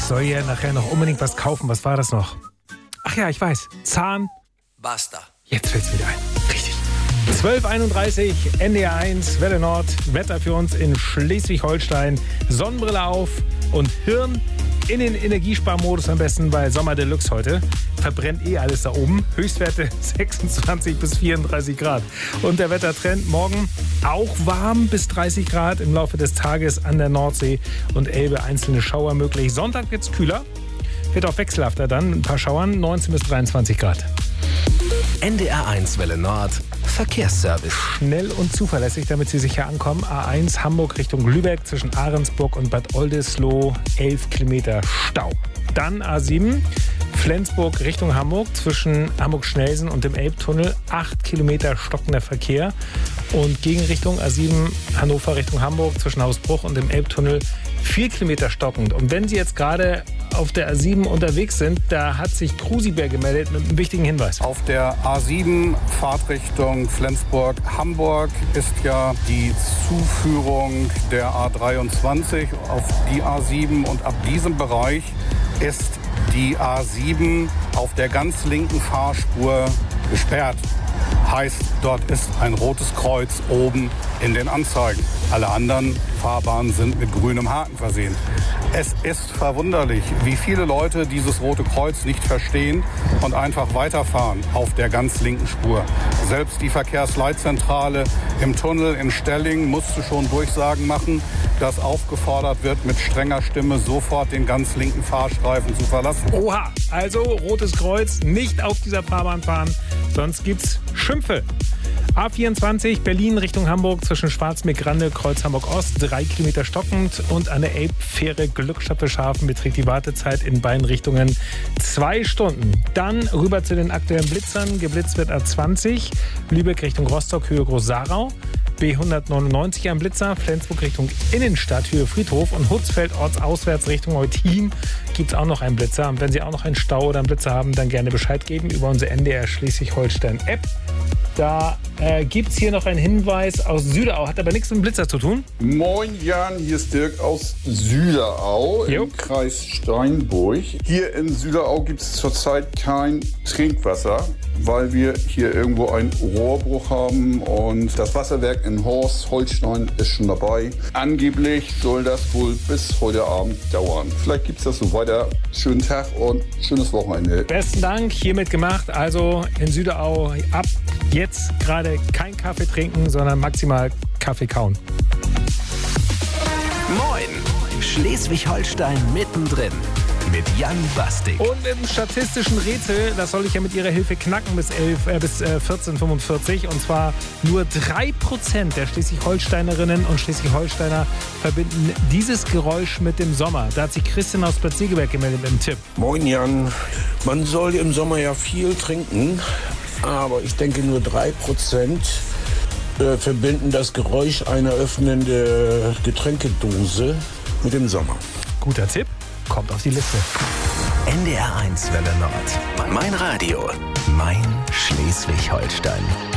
soll ja nachher noch unbedingt was kaufen. Was war das noch? Ach ja, ich weiß. Basta. Jetzt fällt's wieder ein. Richtig. 12:31, NDR 1, Welle Nord. Wetter für uns in Schleswig-Holstein. Sonnenbrille auf und Hirn in den Energiesparmodus am besten, weil Sommer Deluxe heute. Verbrennt alles da oben. Höchstwerte 26 bis 34 Grad. Und der Wettertrend morgen auch warm bis 30 Grad im Laufe des Tages an der Nordsee und Elbe einzelne Schauer möglich. Sonntag wird's kühler. Wird auch wechselhafter dann. Ein paar Schauern, 19 bis 23 Grad. NDR 1 Welle Nord. Verkehrsservice. Schnell und zuverlässig, damit Sie sicher ankommen. A1 Hamburg Richtung Lübeck zwischen Ahrensburg und Bad Oldesloe 11 Kilometer Stau. Dann A7 Flensburg Richtung Hamburg zwischen Hamburg-Schnelsen und dem Elbtunnel 8 Kilometer stockender Verkehr. Und Gegenrichtung A7 Hannover Richtung Hamburg zwischen Hausbruch und dem Elbtunnel 4 Kilometer stockend. Und wenn Sie jetzt gerade auf der A7 unterwegs sind, da hat sich Krusibär gemeldet mit einem wichtigen Hinweis. Auf der A7 Fahrtrichtung Flensburg-Hamburg ist ja die Zuführung der A23 auf die A7 und ab diesem Bereich ist die A7 auf der ganz linken Fahrspur gesperrt. Heißt, dort ist ein rotes Kreuz oben in den Anzeigen. Alle anderen Fahrbahnen sind mit grünem Haken versehen. Es ist verwunderlich, wie viele Leute dieses rote Kreuz nicht verstehen und einfach weiterfahren auf der ganz linken Spur. Selbst die Verkehrsleitzentrale im Tunnel in Stelling musste schon Durchsagen machen, dass aufgefordert wird, mit strenger Stimme sofort den ganz linken Fahrstreifen zu verlassen. Oha, also rotes Kreuz, nicht auf dieser Fahrbahn fahren, sonst gibt's Schimpfe. A24 Berlin Richtung Hamburg zwischen Schwarzmeer-Grande, Kreuz Hamburg-Ost 3 Kilometer stockend und an der Elbfähre Glückstadt-Wilhelmshaven beträgt die Wartezeit in beiden Richtungen 2 Stunden. Dann rüber zu den aktuellen Blitzern. Geblitzt wird A20 Lübeck Richtung Rostock, Höhe Groß-Sarau. B199 am Blitzer, Flensburg Richtung Innenstadt, Höhe Friedhof und Hutzfeld ortsauswärts Richtung Eutin gibt es auch noch einen Blitzer. Und wenn Sie auch noch einen Stau oder einen Blitzer haben, dann gerne Bescheid geben über unsere NDR Schleswig-Holstein-App. Da gibt es hier noch einen Hinweis aus Süderau, hat aber nichts mit dem Blitzer zu tun. Moin Jan, hier ist Dirk aus Süderau im Kreis Steinburg. Hier in Süderau gibt es zurzeit kein Trinkwasser, weil wir hier irgendwo einen Rohrbruch haben und das Wasserwerk in Horst, Holstein, ist schon dabei. Angeblich soll das wohl bis heute Abend dauern. Vielleicht gibt es das so weiter. Schönen Tag und schönes Wochenende. Besten Dank, hiermit gemacht. Also in Süderau ab jetzt gerade kein Kaffee trinken, sondern maximal Kaffee kauen. Moin, Schleswig-Holstein mittendrin mit Jan Bastik. Und im statistischen Rätsel, das soll ich ja mit Ihrer Hilfe knacken bis 14:45. Und zwar nur 3% der Schleswig-Holsteinerinnen und Schleswig-Holsteiner verbinden dieses Geräusch mit dem Sommer. Da hat sich Christian aus Bad Segeberg gemeldet mit einem Tipp. Moin Jan, man soll im Sommer ja viel trinken, aber ich denke nur 3% verbinden das Geräusch einer öffnenden Getränkedose mit dem Sommer. Guter Tipp, kommt auf die Liste. NDR 1 Welle Nord. Mein Radio, mein Schleswig-Holstein.